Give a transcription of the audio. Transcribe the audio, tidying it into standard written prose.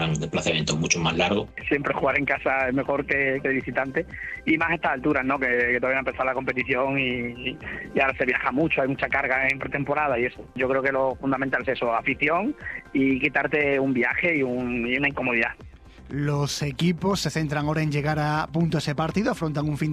un desplazamiento mucho más largo. Siempre jugar en casa es mejor que de visitante, y más a estas alturas, ¿no? Que todavía no ha empezado la competición y ahora se viaja mucho, hay mucha carga en pretemporada y eso. Yo creo que lo fundamental es eso, afición y quitarte un viaje y una incomodidad. Los equipos se centran ahora en llegar a punto ese partido, afrontan un fin